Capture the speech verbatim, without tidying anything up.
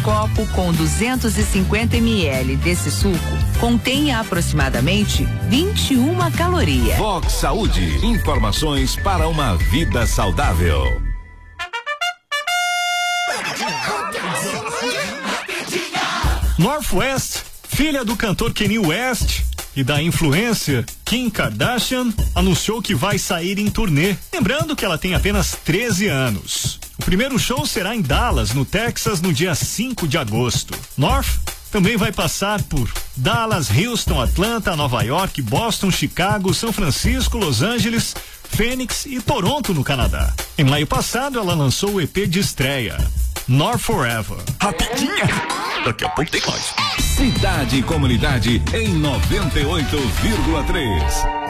copo com duzentos e cinquenta mililitros desse suco contém aproximadamente vinte e uma calorias. Vox Saúde, informações para uma vida saudável. North West, filha do cantor Kanye West e da influencer Kim Kardashian, anunciou que vai sair em turnê. Lembrando que ela tem apenas treze anos. O primeiro show será em Dallas, no Texas, no dia cinco de agosto. North também vai passar por Dallas, Houston, Atlanta, Nova York, Boston, Chicago, São Francisco, Los Angeles, Phoenix e Toronto, no Canadá. Em maio passado, ela lançou o E P de estreia, North Forever. Rapidinha! Daqui a pouco tem mais. Cidade e Comunidade em noventa e oito vírgula três.